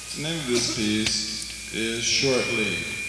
The name of this piece is Short Leave.